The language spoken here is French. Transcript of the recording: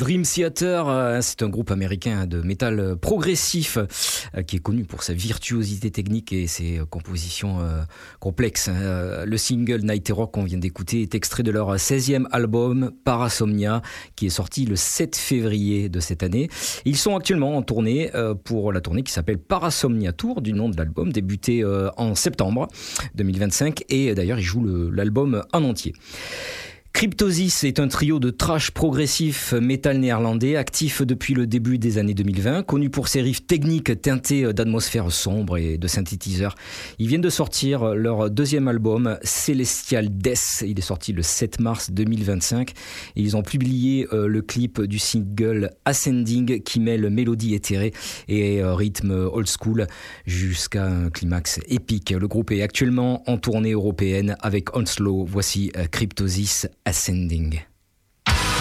Dream Theater, c'est un groupe américain de métal progressif qui est connu pour sa virtuosité technique et ses compositions complexes. Le single Night Terror qu'on vient d'écouter est extrait de leur 16e album Parasomnia qui est sorti le 7 février de cette année. Ils sont actuellement en tournée pour la tournée qui s'appelle Parasomnia Tour, du nom de l'album, débuté en septembre 2025 et d'ailleurs ils jouent l'album en entier. Cryptosis est un trio de thrash progressif métal néerlandais, actif depuis le début des années 2020, connu pour ses riffs techniques teintés d'atmosphères sombres et de synthétiseurs. Ils viennent de sortir leur deuxième album, Celestial Death. Il est sorti le 7 mars 2025 et ils ont publié le clip du single Ascending qui mêle mélodie éthérée et rythme old school jusqu'à un climax épique. Le groupe est actuellement en tournée européenne avec Onslow. Voici Cryptosis Ascending.